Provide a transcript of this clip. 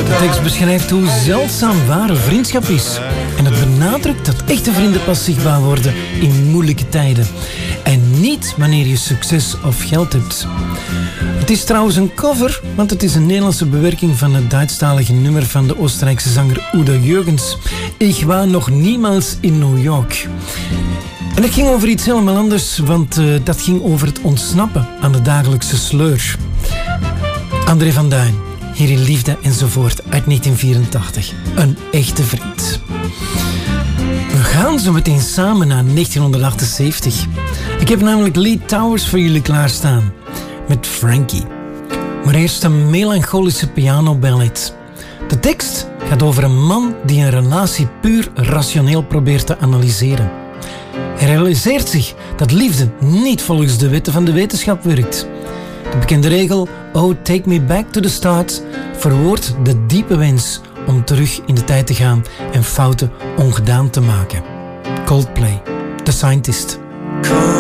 De tekst beschrijft hoe zeldzaam ware vriendschap is. En het benadrukt dat echte vrienden pas zichtbaar worden in moeilijke tijden. En niet wanneer je succes of geld hebt. Het is trouwens een cover, want het is een Nederlandse bewerking van het Duitsstalige nummer van de Oostenrijkse zanger Udo Jürgens. Ik was nog niemals in New York. En het ging over iets helemaal anders, want dat ging over het ontsnappen aan de dagelijkse sleur. André van Duin, hier in Liefde enzovoort uit 1984. Een echte vriend. We gaan zo meteen samen naar 1978. Ik heb namelijk Lee Towers voor jullie klaarstaan. Met Frankie. Maar eerst een melancholische pianoballet. De tekst gaat over een man die een relatie puur rationeel probeert te analyseren. Hij realiseert zich dat liefde niet volgens de wetten van de wetenschap werkt. De bekende regel, oh take me back to the start, verwoordt de diepe wens om terug in de tijd te gaan en fouten ongedaan te maken. Coldplay, The Scientist.